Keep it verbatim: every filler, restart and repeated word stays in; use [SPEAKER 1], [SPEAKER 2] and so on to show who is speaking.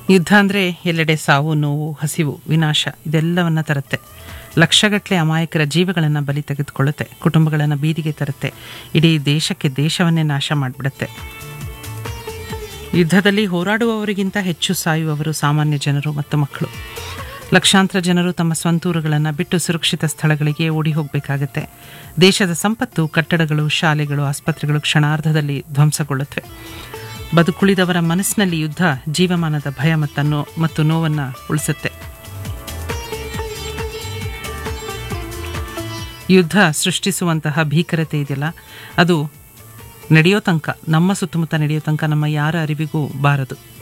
[SPEAKER 1] ಯುದ್ಧ ಅಂದರೆ ಎಲ್ಲೆಡೆ ಸಾವು, ನೋವು, ಹಸಿವು, ವಿನಾಶ ಇದೆಲ್ಲವನ್ನ ತರುತ್ತೆ. ಲಕ್ಷಗಟ್ಟಲೆ ಅಮಾಯಕರ ಜೀವಗಳನ್ನು ಬಲಿ ತೆಗೆದುಕೊಳ್ಳುತ್ತೆ, ಕುಟುಂಬಗಳನ್ನು ಬೀದಿಗೆ ತರುತ್ತೆ, ಇಡೀ ದೇಶಕ್ಕೆ ದೇಶವನ್ನೇ ನಾಶ ಮಾಡಿಬಿಡುತ್ತೆ. ಯುದ್ಧದಲ್ಲಿ ಹೋರಾಡುವವರಿಗಿಂತ ಹೆಚ್ಚು ಸಾಯುವವರು ಸಾಮಾನ್ಯ ಜನರು ಮತ್ತು ಮಕ್ಕಳು. ಲಕ್ಷಾಂತರ ಜನರು ತಮ್ಮ ಸ್ವಂತೂರುಗಳನ್ನು ಬಿಟ್ಟು ಸುರಕ್ಷಿತ ಸ್ಥಳಗಳಿಗೆ ಓಡಿ ಹೋಗಬೇಕಾಗತ್ತೆ. ದೇಶದ ಸಂಪತ್ತು, ಕಟ್ಟಡಗಳು, ಶಾಲೆಗಳು, ಆಸ್ಪತ್ರೆಗಳು ಕ್ಷಣಾರ್ಧದಲ್ಲಿ ಧ್ವಂಸಗೊಳ್ಳುತ್ತವೆ. ಬದುಕುಳಿದವರ ಮನಸ್ಸಿನಲ್ಲಿ ಯುದ್ಧ ಜೀವಮಾನದ ಭಯ ಮತ್ತನ್ನು ಮತ್ತು ನೋವನ್ನು ಉಳಿಸುತ್ತೆ. ಯುದ್ಧ ಸೃಷ್ಟಿಸುವಂತಹ ಭೀಕರತೆ ಇದೆಯಲ್ಲ, ಅದು ನಡೆಯೋ ತನಕ, ನಮ್ಮ ಸುತ್ತಮುತ್ತ ನಡೆಯೋ ತನಕ ನಮ್ಮ ಯಾರ ಅರಿವಿಗೂ ಬಾರದು.